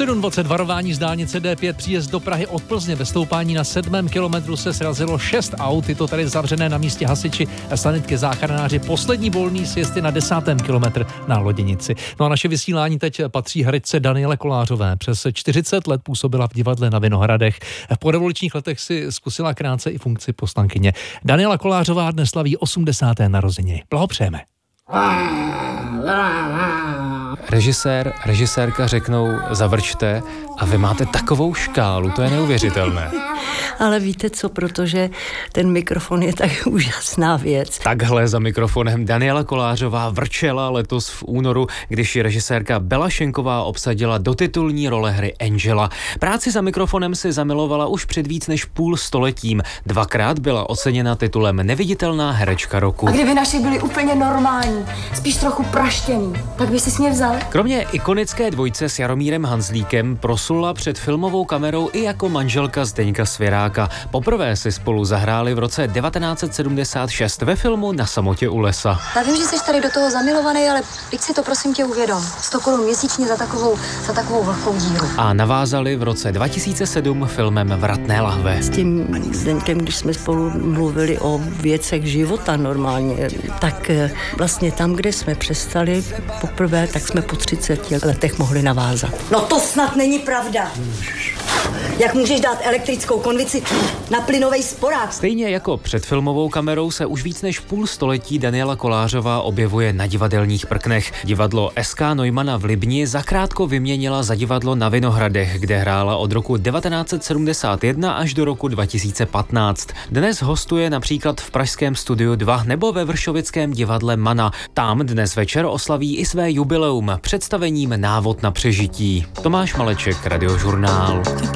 7:20 varování z dálnice D5 příjezd do Prahy od Plzně. Ve stoupání na 7. kilometru se srazilo 6 aut, je to tady zavřené na místě hasiči a sanitky záchranáři. Poslední volný sjezd je na 10. kilometr na Loděnici. No a naše vysílání teď patří herečce Daniele Kolářové. Přes 40 let působila v divadle na Vinohradech. V porevolučních letech si zkusila krátce i funkci poslankyně. Daniela Kolářová dnes slaví 80. narozeniny. Blahopřejeme. Režisérka řeknou zavrčte a vy máte takovou škálu, to je neuvěřitelné. Ale víte co, protože ten mikrofon je tak úžasná věc. Takhle za mikrofonem Daniela Kolářová vrčela letos v únoru, když režisérka Bela Šenková obsadila do titulní role hry Angela. Práci za mikrofonem si zamilovala už před víc než půl stoletím. 2krát byla oceněna titulem Neviditelná herečka roku. A kdyby naši byli úplně normální, spíš trochu praštěný, tak by si mě vzal? Kromě ikonické dvojce s Jaromírem Hanzlíkem proslula před filmovou kamerou i jako manželka Zdeňka Svěráka. Poprvé si spolu zahráli v roce 1976 ve filmu Na samotě u lesa. Já vím, že jsi tady do toho zamilovaný, ale teď si to prosím tě uvědom. 100 korun měsíčně za takovou vlhkou díru. A navázali v roce 2007 filmem Vratné lahve. S tím Zdeňkem, když jsme spolu mluvili o věcech života normálně, tak vlastně tam, kde jsme přestali poprvé, tak jsme po 30 letech mohli navázat. No to snad není pravda. Jak můžeš dát elektrickou konvici na plynovej sporák? Stejně jako před filmovou kamerou se už víc než půl století Daniela Kolářová objevuje na divadelních prknech. Divadlo SK Neumana v Libni zakrátko vyměnila za divadlo na Vinohradech, kde hrála od roku 1971 až do roku 2015. Dnes hostuje například v pražském Studiu 2 nebo ve vršovickém divadle Mana. Tam dnes večer oslaví i své jubileum představením Návod na přežití. Tomáš Maleček, Radiožurnál.